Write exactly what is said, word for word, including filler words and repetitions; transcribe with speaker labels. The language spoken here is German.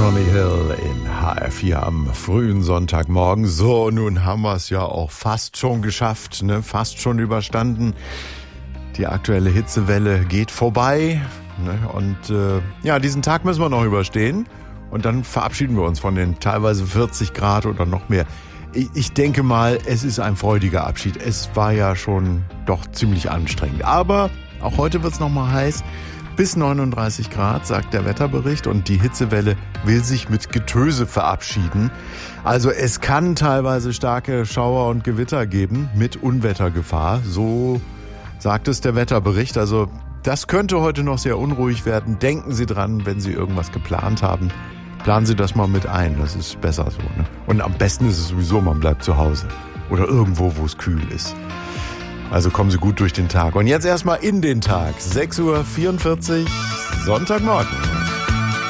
Speaker 1: Ronnie Hill in H R vier am frühen Sonntagmorgen. So, nun haben wir es ja auch fast schon geschafft, ne? Fast schon überstanden. Die aktuelle Hitzewelle geht vorbei, ne? Und äh, ja, diesen Tag müssen wir noch überstehen. Und dann verabschieden wir uns von den teilweise vierzig Grad oder noch mehr. Ich, ich denke mal, es ist ein freudiger Abschied. Es war ja schon doch ziemlich anstrengend. Aber auch heute wird es noch mal heiß. Bis neununddreißig Grad, sagt der Wetterbericht, und die Hitzewelle will sich mit Getöse verabschieden. Also es kann teilweise starke Schauer und Gewitter geben mit Unwettergefahr, so sagt es der Wetterbericht. Also das könnte heute noch sehr unruhig werden. Denken Sie dran, wenn Sie irgendwas geplant haben, planen Sie das mal mit ein, das ist besser so, ne? Und am besten ist es sowieso, man bleibt zu Hause oder irgendwo, wo es kühl ist. Also kommen Sie gut durch den Tag. Und jetzt erstmal in den Tag. sechs Uhr vierundvierzig, Sonntagmorgen.